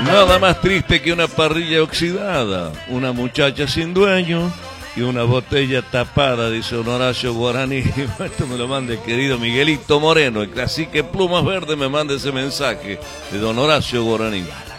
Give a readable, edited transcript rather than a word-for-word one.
Nada más triste que una parrilla oxidada, una muchacha sin dueño y una botella tapada, dice don Horacio Guaraní. Esto me lo manda el querido Miguelito Moreno, el cacique Plumas Verdes me manda ese mensaje de don Horacio Guaraní.